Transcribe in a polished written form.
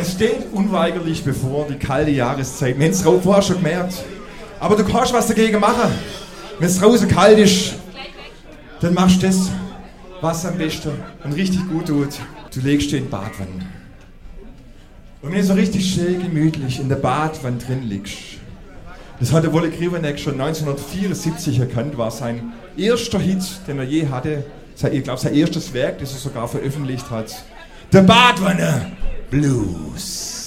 Es steht unweigerlich bevor, die kalte Jahreszeit. Wir haben es vorher schon gemerkt. Aber du kannst was dagegen machen. Wenn es draußen kalt ist, dann machst du das, was am besten und richtig gut tut. Du legst dich in die Badwanne. Und wenn du so richtig schön gemütlich in der Badwanne drin liegst, das hat der Wolle Krivonek schon 1974 erkannt, war sein erster Hit, den er je hatte. Ich glaube, sein erstes Werk, das er sogar veröffentlicht hat. Der Badwanne Blues.